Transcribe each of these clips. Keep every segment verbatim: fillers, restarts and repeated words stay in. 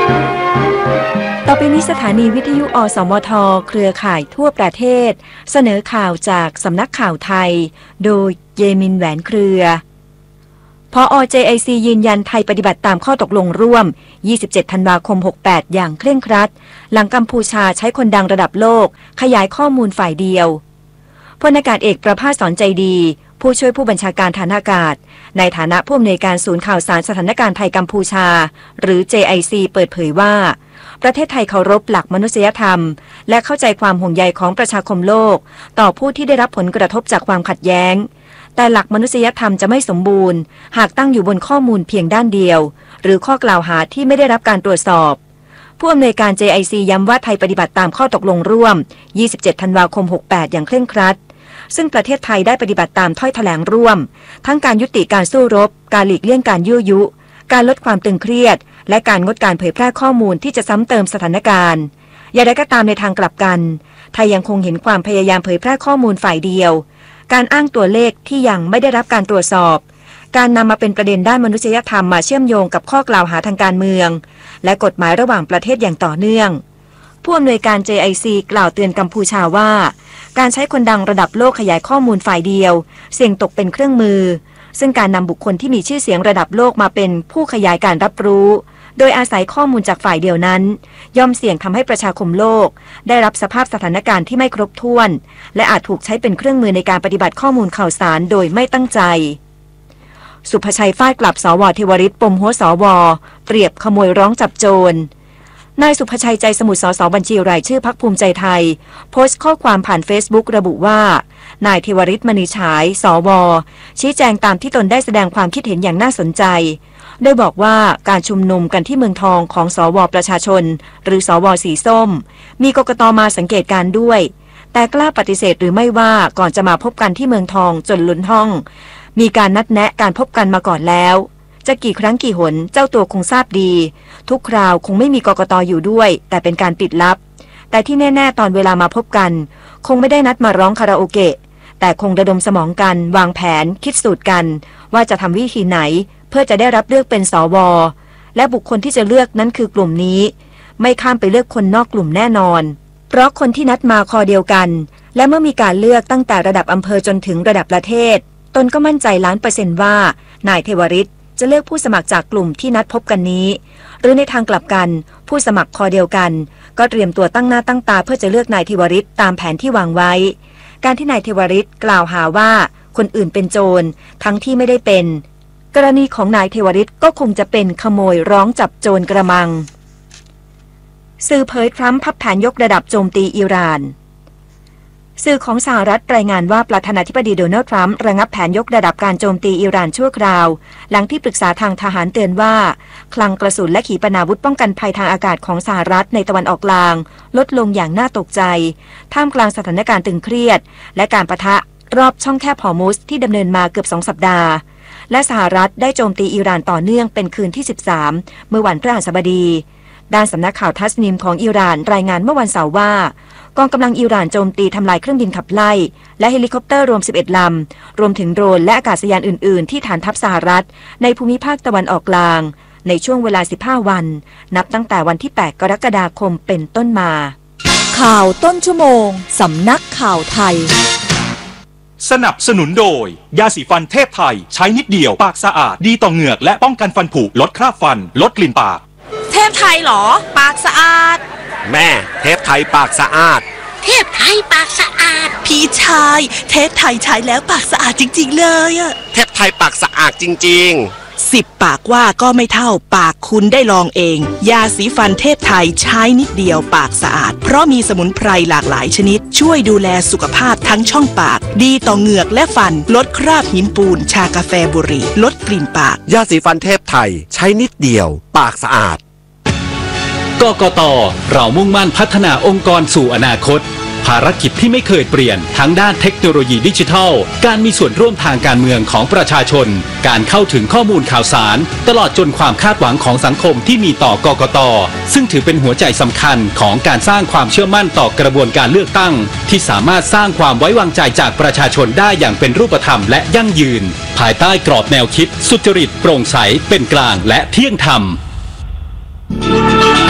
ต่อไปนี้สถานีวิทยุอสมทเครือข่ายทั่วประเทศเสนอข่าวจากสำนักข่าวไทยโดยเยมินแหวนเครือผอ. เจ ไอ ซี ยืนยันไทยปฏิบัติตามข้อตกลงร่วมยี่สิบเจ็ดธันวาคมหกแปดอย่างเคร่งครัดหลังกัมพูชาใช้คนดังระดับโลกขยายข้อมูลฝ่ายเดียวพลอากาศเอกประภาสสอนใจดีผู้ช่วยผู้บัญชาการฐานอากาศในฐานะผู้อำนวยการศูนย์ข่าวสารสถานการณ์ไทยกัมพูชาหรือ เจ ไอ ซี เปิดเผยว่าประเทศไทยเคารพหลักมนุษยธรรมและเข้าใจความห่วงใยของประชาคมโลกต่อผู้ที่ได้รับผลกระทบจากความขัดแย้งแต่หลักมนุษยธรรมจะไม่สมบูรณ์หากตั้งอยู่บนข้อมูลเพียงด้านเดียวหรือข้อกล่าวหาที่ไม่ได้รับการตรวจสอบผู้อำนวยการ เจ ไอ ซี ย้ำว่าไทยปฏิบัติตามข้อตกลงร่วมยี่สิบเจ็ดธันวาคมหกแปดอย่างเคร่งครัดซึ่งประเทศไทยได้ปฏิบัติตามถ้อยแถลงร่วมทั้งการยุติการสู้รบการหลีกเลี่ยงการยั่วยุการลดความตึงเครียดและการงดการเผยแพร่ข้อมูลที่จะซ้ำเติมสถานการณ์อย่างไรก็ตามในทางกลับกันไทยยังคงเห็นความพยายามเผยแพร่ข้อมูลฝ่ายเดียวการอ้างตัวเลขที่ยังไม่ได้รับการตรวจสอบการนำมาเป็นประเด็นด้านมนุษยธรรมมาเชื่อมโยงกับข้อกล่าวหาทางการเมืองและกฎหมายระหว่างประเทศอย่างต่อเนื่องผู้อำนวยการ เจ ไอ ซี กล่าวเตือนกัมพูชาว่าการใช้คนดังระดับโลกขยายข้อมูลฝ่ายเดียวเสี่ยงตกเป็นเครื่องมือซึ่งการนำบุคคลที่มีชื่อเสียงระดับโลกมาเป็นผู้ขยายการรับรู้โดยอาศัยข้อมูลจากฝ่ายเดียวนั้นย่อมเสี่ยงทำให้ประชาคมโลกได้รับสภาพสถานการณ์ที่ไม่ครบถ้วนและอาจถูกใช้เป็นเครื่องมือในการปฏิบัติข้อมูลข่าวสารโดยไม่ตั้งใจสุภชัยฟาดกลับสว.เทวฤทธิ์ปมหัวสว.เปรียบขโมยร้องจับโจรนายสุภชัยใจสมุทรสสบัญชีรายชื่อพรรคภูมิใจไทยโพสต์ข้อความผ่านเฟซบุ๊กระบุว่านายเทวฤทธิ์มณีฉายสว.ชี้แจงตามที่ตนได้แสดงความคิดเห็นอย่างน่าสนใจโดยบอกว่าการชุมนุมกันที่เมืองทองของสว.ประชาชนหรือสว.สีส้มมีกกต.มาสังเกตการด้วยแต่กล้าปฏิเสธหรือไม่ว่าก่อนจะมาพบกันที่เมืองทองจนล้นห้องมีการนัดแนะการพบกันมาก่อนแล้วจะกี่ครั้งกี่หนเจ้าตัวคงทราบดีทุกคราวคงไม่มีกกต.อยู่ด้วยแต่เป็นการปิดลับแต่ที่แน่ๆตอนเวลามาพบกันคงไม่ได้นัดมาร้องคาราโอเกะแต่คงระดมสมองกันวางแผนคิดสูตรกันว่าจะทำวิธีไหนเพื่อจะได้รับเลือกเป็นสว.และบุคคลที่จะเลือกนั้นคือกลุ่มนี้ไม่ข้ามไปเลือกคนนอกกลุ่มแน่นอนเพราะคนที่นัดมาคอเดียวกันและเมื่อมีการเลือกตั้งแต่ระดับอำเภอจนถึงระดับประเทศตนก็มั่นใจล้านเปอร์เซ็นต์ว่านายเทวฤทธิ์จะเลือกผู้สมัครจากกลุ่มที่นัดพบกันนี้หรือในทางกลับกันผู้สมัครคอเดียวกันก็เตรียมตัวตั้งหน้าตั้งตาเพื่อจะเลือกนายเทวฤทธิ์ตามแผนที่วางไว้การที่นายเทวฤทธิ์กล่าวหาว่าคนอื่นเป็นโจรทั้งที่ไม่ได้เป็นกรณีของนายเทวฤทธิ์ก็คงจะเป็นขโมยร้องจับโจรกระมังสื่อเผยทรัมป์พับแผนยกระดับโจมตีอิหร่านสื่อของสหรัฐรายงานว่าประธานาธิบดีโดนัลด์ทรัมป์ระงับแผนยกระดับการโจมตีอิหร่านชั่วคราวหลังที่ปรึกษาทางทหารเตือนว่าคลังกระสุนและขีปนาวุธป้องกันภัยทางอากาศของสหรัฐในตะวันออกกลางลดลงอย่างน่าตกใจท่ามกลางสถานการณ์ตึงเครียดและการปะทะรอบช่องแคบฮอร์มุซที่ดำเนินมาเกือบสองสัปดาห์และสหรัฐได้โจมตีอิหร่านต่อเนื่องเป็นคืนที่สิบสามเมื่อวันพฤหัสบดีด้านสำนักข่าวทัสนิมของอิหร่านรายงานเมื่อวันเสาร์ว่ากองกำลังอิหร่านโจมตีทำลายเครื่องบินขับไล่และเฮลิคอปเตอร์รวมสิบเอ็ดลำรวมถึงโดรนและอากาศยานอื่นๆที่ฐานทัพสหรัฐในภูมิภาคตะวันออกกลางในช่วงเวลาสิบห้าวันนับตั้งแต่วันที่แปดกรกฎาคมเป็นต้นมาข่าวต้นชั่วโมงสำนักข่าวไทยสนับสนุนโดยยาสีฟันเทพไทยใช้นิดเดียวปากสะอาดดีต่อเหงือกและป้องกันฟันผุลดคราบฟันลดกลิ่นปากเทพไทยเหรอปากสะอาดแม่เทพไทยปากสะอาดเทพไทยปากสะอาดพี่ชายเทพไทยใช้แล้วปากสะอาดจริงๆเลยอะเทพไทยปากสะอาดจริงๆสิบปากว่าก็ไม่เท่าปากคุณได้ลองเองยาสีฟันเทพไทยใช้นิดเดียวปากสะอาดเพราะมีสมุนไพรหลากหลายชนิดช่วยดูแลสุขภาพทั้งช่องปากดีต่อเหงือกและฟันลดคราบหินปูนชากาแฟบุหรี่ลดกลิ่นปากยาสีฟันเทพไทยใช้นิดเดียวปากสะอาดกกต.เรามุ่งมั่นพัฒนาองค์กรสู่อนาคตภารกิจที่ไม่เคยเปลี่ยนทั้งด้านเทคโนโลยีดิจิทัลการมีส่วนร่วมทางการเมืองของประชาชนการเข้าถึงข้อมูลข่าวสารตลอดจนความคาดหวังของสังคมที่มีต่อกกต.ซึ่งถือเป็นหัวใจสำคัญของการสร้างความเชื่อมั่นต่อกระบวนการเลือกตั้งที่สามารถสร้างความไว้วางใจจากประชาชนได้อย่างเป็นรูปธรรมและยั่งยืนภายใต้กรอบแนวคิดสุจริตโปร่งใสเป็นกลางและเที่ยงธรรม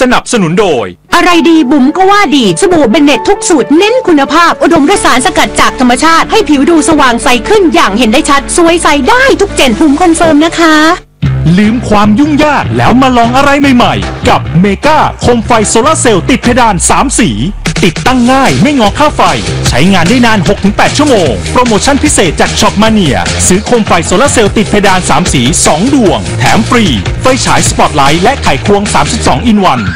สนับสนุนโดยอะไรดีบุ๋มก็ว่าดีสบู่เบนเน็ตทุกสูตรเน้นคุณภาพอุดมด้วยสารสกัดจากธรรมชาติให้ผิวดูสว่างใสขึ้นอย่างเห็นได้ชัดสวยใสได้ทุกเจนบุ๋มคอนเฟิร์มนะคะลืมความยุ่งยากแล้วมาลองอะไรใหม่ๆกับเมกาโคมไฟโซลาร์เซลล์ติดเพดานสามสีติดตั้งง่ายไม่งอค่าไฟใช้งานได้นาน หกถึงแปด ชั่วโมงโปรโมชั่นพิเศษจากช็อปมาเนียซื้อโคมไฟโซลาร์เซลล์ติดเพดานสามสีสองดวงแถมฟรีไฟฉายสปอตไลท์และไขควงสามสิบสองอินวัน